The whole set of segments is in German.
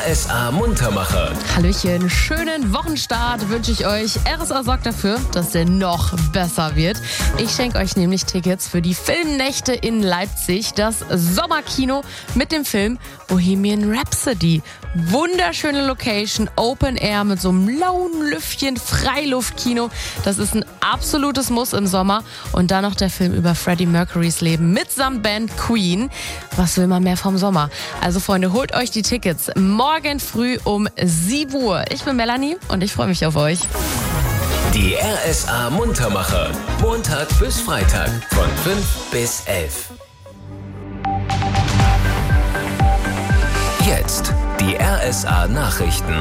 RSA Muntermacher. Hallöchen, schönen Wochenstart wünsche ich euch. RSA sorgt dafür, dass der noch besser wird. Ich schenke euch nämlich Tickets für die Filmnächte in Leipzig, das Sommerkino mit dem Film Bohemian Rhapsody. Wunderschöne Location, Open Air mit so einem lauen Lüftchen, Freiluftkino. Das ist ein absolutes Muss im Sommer. Und dann noch der Film über Freddie Mercurys Leben mitsamt Band Queen. Was will man mehr vom Sommer? Also Freunde, holt euch die Tickets morgen früh um 7 Uhr. Ich bin Melanie und ich freue mich auf euch. Die RSA Muntermacher. Montag bis Freitag von 5 bis 11. Jetzt die RSA Nachrichten.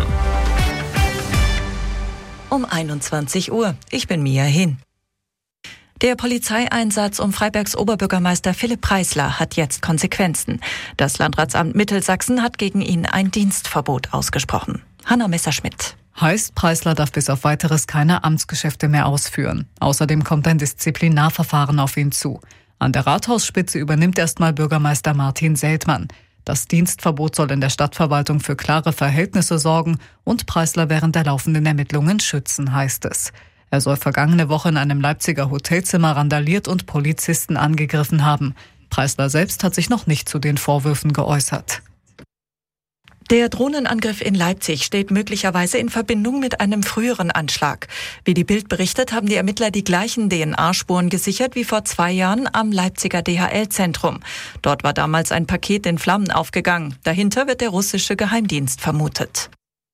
Um 21 Uhr. Ich bin Mia Hin. Der Polizeieinsatz um Freibergs Oberbürgermeister Philipp Preisler hat jetzt Konsequenzen. Das Landratsamt Mittelsachsen hat gegen ihn ein Dienstverbot ausgesprochen. Hanna Messerschmidt. Heißt, Preisler darf bis auf Weiteres keine Amtsgeschäfte mehr ausführen. Außerdem kommt ein Disziplinarverfahren auf ihn zu. An der Rathausspitze übernimmt erstmal Bürgermeister Martin Seltmann. Das Dienstverbot soll in der Stadtverwaltung für klare Verhältnisse sorgen und Preisler während der laufenden Ermittlungen schützen, heißt es. Er soll vergangene Woche in einem Leipziger Hotelzimmer randaliert und Polizisten angegriffen haben. Preisler selbst hat sich noch nicht zu den Vorwürfen geäußert. Der Drohnenangriff in Leipzig steht möglicherweise in Verbindung mit einem früheren Anschlag. Wie die Bild berichtet, haben die Ermittler die gleichen DNA-Spuren gesichert wie vor 2 Jahren am Leipziger DHL-Zentrum. Dort war damals ein Paket in Flammen aufgegangen. Dahinter wird der russische Geheimdienst vermutet.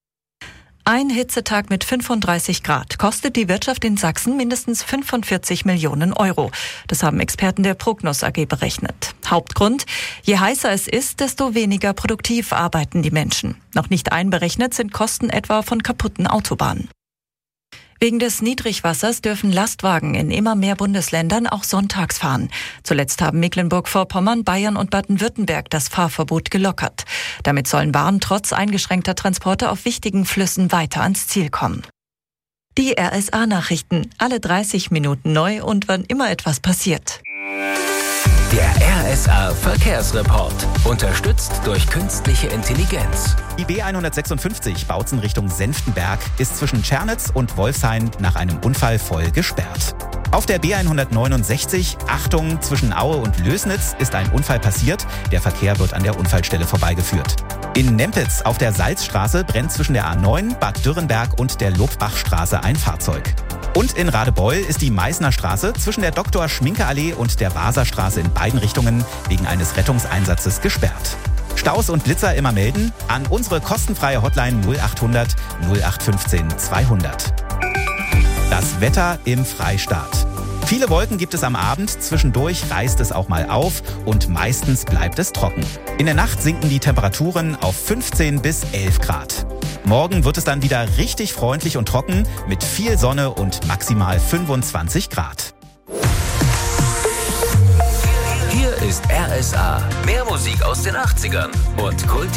Ein Hitzetag mit 35 Grad kostet die Wirtschaft in Sachsen mindestens 45 Millionen Euro. Das haben Experten der Prognos AG berechnet. Hauptgrund: je heißer es ist, desto weniger produktiv arbeiten die Menschen. Noch nicht einberechnet sind Kosten etwa von kaputten Autobahnen. Wegen des Niedrigwassers dürfen Lastwagen in immer mehr Bundesländern auch sonntags fahren. Zuletzt haben Mecklenburg-Vorpommern, Bayern und Baden-Württemberg das Fahrverbot gelockert. Damit sollen Waren trotz eingeschränkter Transporte auf wichtigen Flüssen weiter ans Ziel kommen. Die RSA-Nachrichten, alle 30 Minuten neu und wann immer etwas passiert. Der RSA Verkehrsreport. Unterstützt durch künstliche Intelligenz. Die B156 Bautzen Richtung Senftenberg ist zwischen Tschernitz und Wolfshain nach einem Unfall voll gesperrt. Auf der B169, Achtung, zwischen Aue und Lößnitz ist ein Unfall passiert. Der Verkehr wird an der Unfallstelle vorbeigeführt. In Nempitz auf der Salzstraße brennt zwischen der A9, Bad Dürrenberg und der Lobachstraße ein Fahrzeug. Und in Radebeul ist die Meißner Straße zwischen der Dr.-Schminke-Allee und der Waserstraße in beiden Richtungen wegen eines Rettungseinsatzes gesperrt. Staus und Blitzer immer melden an unsere kostenfreie Hotline 0800 0815 200. Das Wetter im Freistaat. Viele Wolken gibt es am Abend, zwischendurch reißt es auch mal auf und meistens bleibt es trocken. In der Nacht sinken die Temperaturen auf 15 bis 11 Grad. Morgen wird es dann wieder richtig freundlich und trocken mit viel Sonne und maximal 25 Grad. Hier ist RSA. Mehr Musik aus den 80ern und Kult